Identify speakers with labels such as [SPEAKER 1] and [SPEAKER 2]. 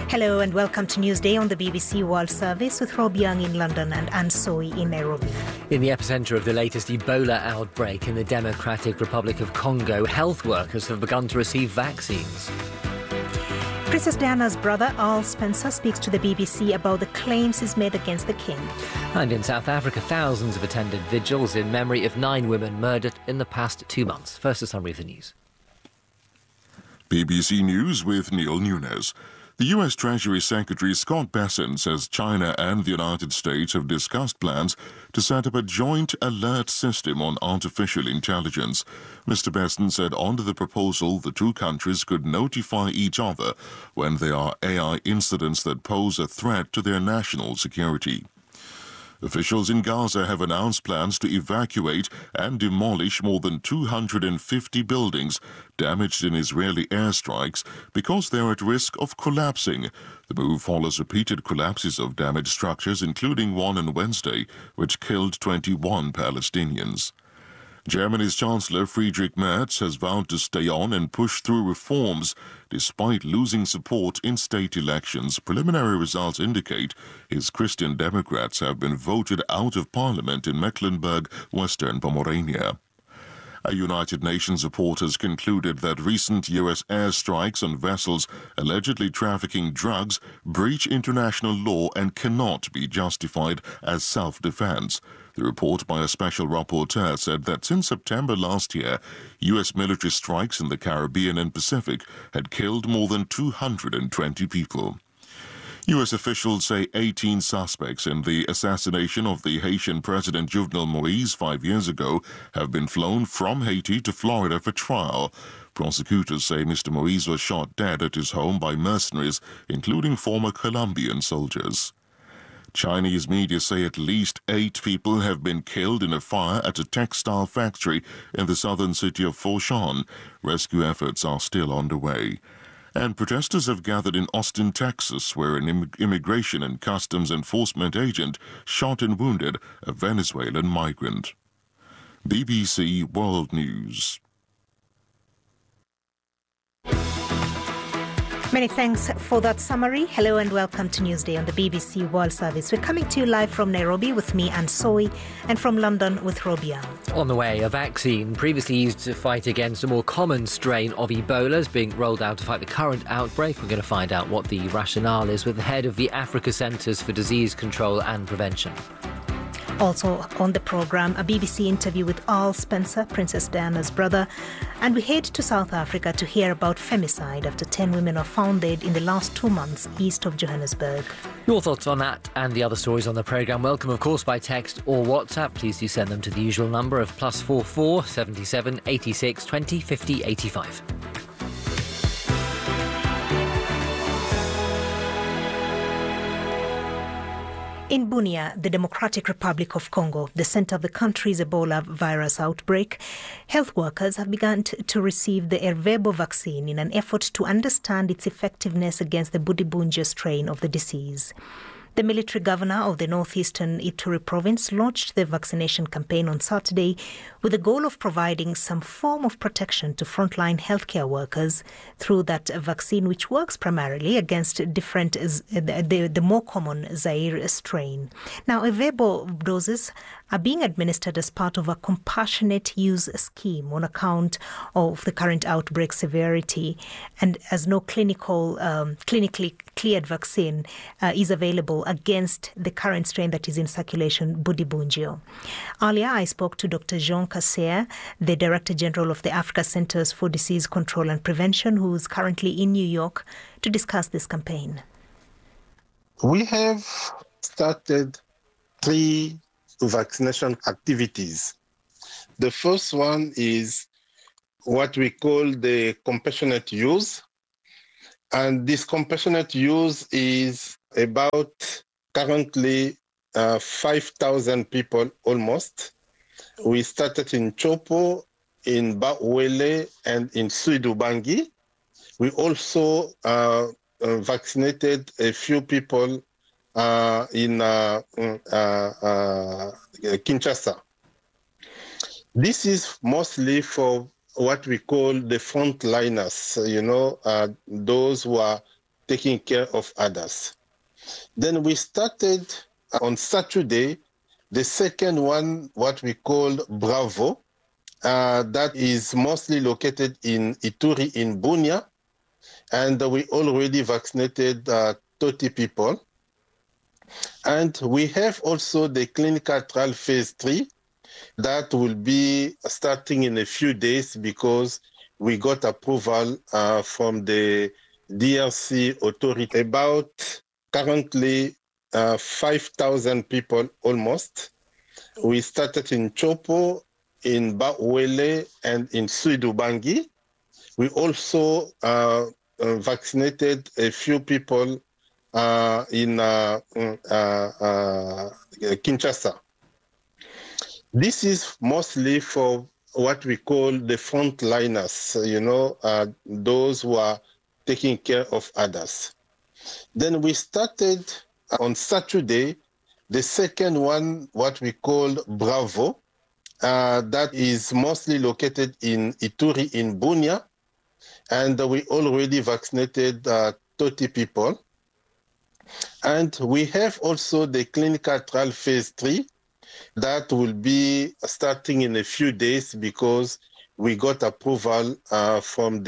[SPEAKER 1] Hello and welcome to Newsday on the BBC World Service with Rob Young in London and Anne Soy in Nairobi.
[SPEAKER 2] In the epicentre of the latest Ebola outbreak in the Democratic Republic of Congo, health workers have begun to receive vaccines.
[SPEAKER 1] Princess Diana's brother, Earl Spencer, speaks to the BBC about the claims he's made against the King.
[SPEAKER 2] And in South Africa, thousands have attended vigils in memory of 9 women murdered in the past 2 months. First, a summary of the news.
[SPEAKER 3] BBC News with Neil Nunes. The US Treasury Secretary Scott Bessent says China and the United States have discussed plans to set up a joint alert system on artificial intelligence. Mr. Bessent said under the proposal, the two countries could notify each other when there are AI incidents that pose a threat to their national security. Officials in Gaza have announced plans to evacuate and demolish more than 250 buildings damaged in Israeli airstrikes because they're at risk of collapsing. The move follows repeated collapses of damaged structures, including one on Wednesday, which killed 21 Palestinians. Germany's Chancellor Friedrich Merz has vowed to stay on and push through reforms despite losing support in state elections. Preliminary results indicate his Christian Democrats have been voted out of parliament in Mecklenburg-Western Pomerania. A United Nations report has concluded that recent U.S. airstrikes on vessels allegedly trafficking drugs breach international law and cannot be justified as self-defense. The report by a special rapporteur said that since September last year, U.S. military strikes in the Caribbean and Pacific had killed more than 220 people. U.S. officials say 18 suspects in the assassination of the Haitian President Jovenel Moïse 5 years ago have been flown from Haiti to Florida for trial. Prosecutors say Mr. Moïse was shot dead at his home by mercenaries, including former Colombian soldiers. Chinese media say at least 8 people have been killed in a fire at a textile factory in the southern city of Foshan. Rescue efforts are still underway. And protesters have gathered in Austin, Texas, where an immigration and customs enforcement agent shot and wounded a Venezuelan migrant. BBC World News.
[SPEAKER 1] Many thanks for that summary. Hello and welcome to Newsday on the BBC World Service. We're coming to you live from Nairobi with me, Anne Soy, and from London with Rob Young.
[SPEAKER 2] On the way, a vaccine previously used to fight against a more common strain of Ebola is being rolled out to fight the current outbreak. We're going to find out what the rationale is with the head of the Africa Centres for Disease Control and Prevention.
[SPEAKER 1] Also on the programme, a BBC interview with Earl Spencer, Princess Diana's brother. And we head to South Africa to hear about femicide after 10 women are found dead in the last 2 months east of Johannesburg.
[SPEAKER 2] Your thoughts on that and the other stories on the programme, welcome of course by text or WhatsApp. Please do send them to the usual number of +44 77 86 20 50 85.
[SPEAKER 1] In Bunia, the Democratic Republic of Congo, the centre of the country's Ebola virus outbreak, health workers have begun to receive the Ervebo vaccine in an effort to understand its effectiveness against the Budibunja strain of the disease. The military governor of the northeastern Ituri province launched the vaccination campaign on Saturday with the goal of providing some form of protection to frontline healthcare workers through that vaccine, which works primarily against the more common Zaire strain. Now, Ervebo doses are being administered as part of a compassionate use scheme on account of the current outbreak severity, and as no clinically cleared vaccine is available against the current strain that is in circulation, Budibunja. Earlier, I spoke to Dr. Jean Kasser, the Director General of the Africa Centres for Disease Control and Prevention, who is currently in New York, to discuss this campaign.
[SPEAKER 4] We have started 3 vaccination activities. The first one is what we call the compassionate use. And this compassionate use is about currently 5,000 people almost. We started in Chopo, in Bawele, and in Suidubangi. We also vaccinated a few people in Kinshasa. This is mostly for what we call the frontliners, those who are taking care of others. Then we started on Saturday, the second one, what we call Bravo, that is mostly located in Ituri in Bunia, and we already vaccinated 30 people. And we have also the clinical trial phase 3 that will be starting in a few days because we got approval from the DRC authority. About currently 5,000 people almost. We started in Chopo, in Bawele, and in Suidubangi. We also vaccinated a few people in Kinshasa. This is mostly for what we call the frontliners, those who are taking care of others. Then we started on Saturday, the second one, what we call Bravo, that is mostly located in Ituri in Bunia, and we already vaccinated 30 people. And we have also the clinical trial phase 3 that will be starting in a few days because we got approval from the